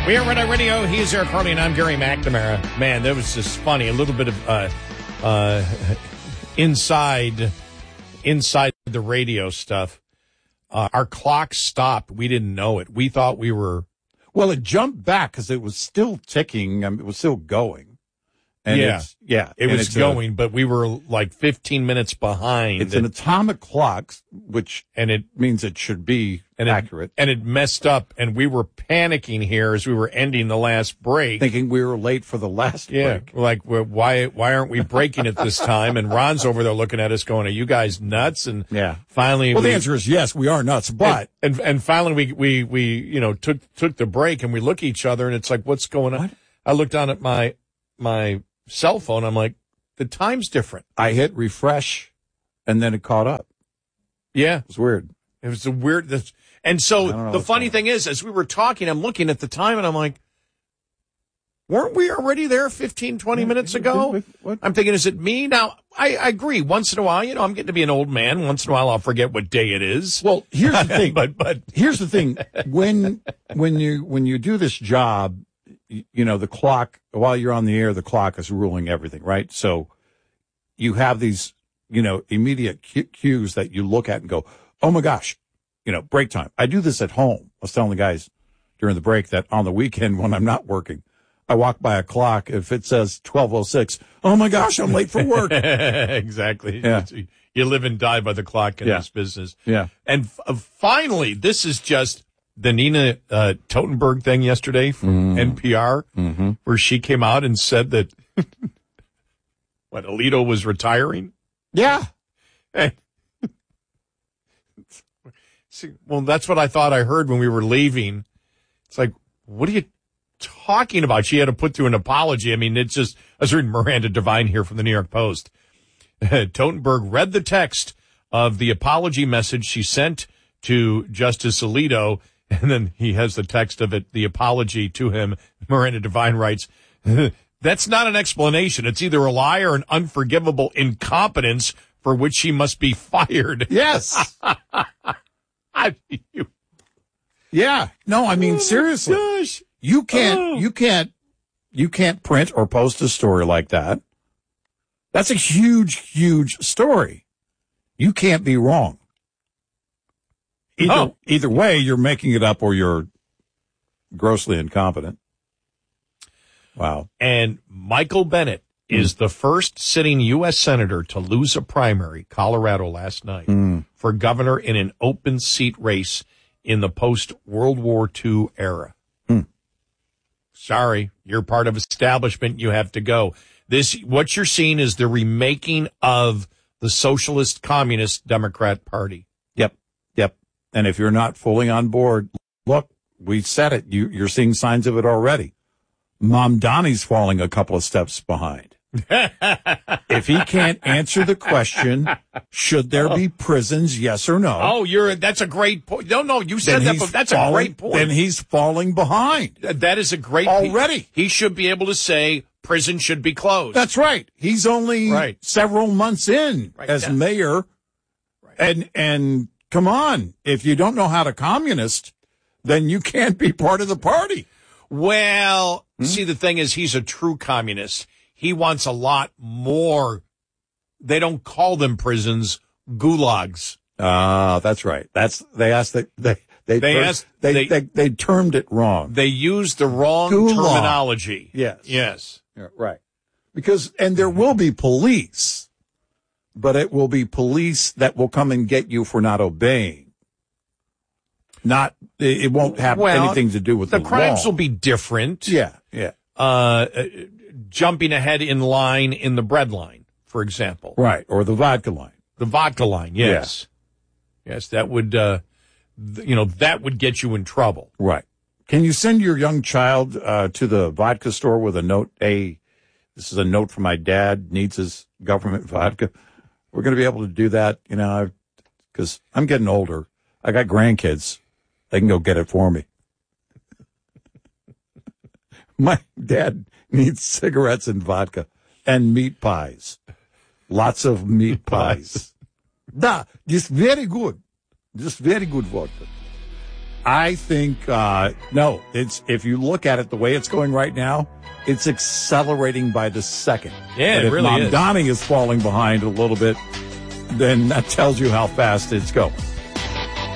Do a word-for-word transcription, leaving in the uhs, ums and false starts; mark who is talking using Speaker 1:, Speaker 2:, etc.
Speaker 1: We are Red Eye Radio. He's Eric Harley, and I'm Gary McNamara. Man, that was just funny. A little bit of uh, uh, inside, inside the radio stuff. Uh, our clock stopped. We didn't know it. We thought we were.
Speaker 2: Well, it jumped back because it was still ticking. I mean, it was still going. And
Speaker 1: yeah,
Speaker 2: it's, yeah,
Speaker 1: it was going, a, but we were like fifteen minutes behind.
Speaker 2: It's an atomic clock, which
Speaker 1: and it
Speaker 2: means it should be
Speaker 1: and
Speaker 2: accurate.
Speaker 1: It, and it messed up, and we were panicking here as we were ending the last break,
Speaker 2: thinking we were late for the last
Speaker 1: yeah,
Speaker 2: break.
Speaker 1: Like, why why aren't we breaking it this time? And Ron's over there looking at us, going, "Are you guys nuts?" And
Speaker 2: yeah,
Speaker 1: finally,
Speaker 2: well,
Speaker 1: we,
Speaker 2: the answer is yes, we are nuts. But
Speaker 1: and and, and finally, we we we you know took took the break, and we look at each other, and it's like, what's going on? What? I looked down at my my. cell phone. I'm like, the time's different.
Speaker 2: I hit refresh, and then it caught up.
Speaker 1: Yeah,
Speaker 2: it was weird.
Speaker 1: It was a weird. And so the funny thing is, as we were talking, I'm looking at the time, and I'm like, weren't we already there fifteen, twenty minutes ago?
Speaker 2: What?
Speaker 1: I'm thinking, is it me? Now, I, I agree. Once in a while, you know, I'm getting to be an old man. Once in a while, I'll forget what day it is.
Speaker 2: Well, here's the thing.
Speaker 1: but but
Speaker 2: here's the thing. When when you when you do this job, you know, the clock, while you're on the air, the clock is ruling everything, right? So you have these, you know, immediate cues that you look at and go, oh my gosh, you know, break time. I do this at home. I was telling the guys during the break that on the weekend when I'm not working, I walk by a clock. If it says twelve oh six, oh my gosh, I'm late for work.
Speaker 1: Exactly.
Speaker 2: Yeah.
Speaker 1: You live and die by the clock in
Speaker 2: yeah.
Speaker 1: this business.
Speaker 2: Yeah.
Speaker 1: And f- finally, this is just the Nina uh, Totenberg thing yesterday from
Speaker 2: mm.
Speaker 1: N P R,
Speaker 2: mm-hmm.
Speaker 1: where she came out and said that what Alito was retiring.
Speaker 2: Yeah.
Speaker 1: Hey. See, well, that's what I thought I heard when we were leaving. It's like, what are you talking about? She had to put through an apology. I mean, it's just, I was reading Miranda Devine here from the New York Post. Totenberg read the text of the apology message she sent to Justice Alito. And then he has the text of it, the apology to him. Miranda Devine writes, that's not an explanation. It's either a lie or an unforgivable incompetence for which she must be fired.
Speaker 2: Yes.
Speaker 1: I, you,
Speaker 2: yeah. No, I mean,
Speaker 1: oh
Speaker 2: seriously,
Speaker 1: gosh.
Speaker 2: you can't,
Speaker 1: oh.
Speaker 2: you can't, you can't print or post a story like that. That's a huge, huge story. You can't be wrong. Either,
Speaker 1: oh.
Speaker 2: either way, you're making it up or you're grossly incompetent. Wow.
Speaker 1: And Michael Bennet mm. is the first sitting U S senator to lose a primary, Colorado, last night,
Speaker 2: mm.
Speaker 1: for governor in an open seat race in the post-World War Two era.
Speaker 2: Mm.
Speaker 1: Sorry, you're part of establishment. You have to go. This, what you're seeing is the remaking of the Socialist Communist Democrat Party.
Speaker 2: Yep. Yep. And if you're not fully on board, look, we said it. You, you're seeing signs of it already. Mom Donnie's falling a couple of steps behind. If he can't answer the question, should there be prisons, yes or no?
Speaker 1: Oh, you're, that's a great point. No, no, you said that, but that's
Speaker 2: falling,
Speaker 1: a great point.
Speaker 2: Then he's falling behind.
Speaker 1: That is a great
Speaker 2: already.
Speaker 1: Piece. He should be able to say prison should be closed.
Speaker 2: That's right. He's only
Speaker 1: right.
Speaker 2: several months in
Speaker 1: right.
Speaker 2: as
Speaker 1: yeah.
Speaker 2: mayor.
Speaker 1: Right.
Speaker 2: And, and come on, if you don't know how to communist, then you can't be part of the party.
Speaker 1: Well, hmm? see, the thing is, he's a true communist. He wants a lot more. They don't call them prisons, gulags.
Speaker 2: Ah, uh, that's right. That's they asked that they they
Speaker 1: they
Speaker 2: termed,
Speaker 1: asked
Speaker 2: they,
Speaker 1: they,
Speaker 2: they they termed it wrong.
Speaker 1: They used the wrong Gulag. terminology.
Speaker 2: Yes,
Speaker 1: yes,
Speaker 2: yeah, right. Because and there will be police, but it will be police that will come and get you for not obeying. Not, it won't have
Speaker 1: well,
Speaker 2: anything to do with the,
Speaker 1: the crimes
Speaker 2: law.
Speaker 1: will be different.
Speaker 2: Yeah, yeah.
Speaker 1: Uh, jumping ahead in line in the bread line, for example.
Speaker 2: Right, or the vodka line.
Speaker 1: The vodka line, yes. Yeah. Yes, that would, uh, th- you know, that would get you in trouble.
Speaker 2: Right. Can you send your young child uh, to the vodka store with a note, hey, this is a note from my dad, needs his government vodka? We're going to be able to do that, you know, because I'm getting older. I got grandkids. They can go get it for me. My dad needs cigarettes and vodka and meat pies. Lots of meat pies. Da, just very good. Just very good vodka. I think, uh, no, it's, if you look at it the way it's going right now, it's accelerating by the second.
Speaker 1: Yeah,
Speaker 2: but
Speaker 1: it
Speaker 2: if
Speaker 1: really is.
Speaker 2: Mamdani is falling behind a little bit, then that tells you how fast it's going.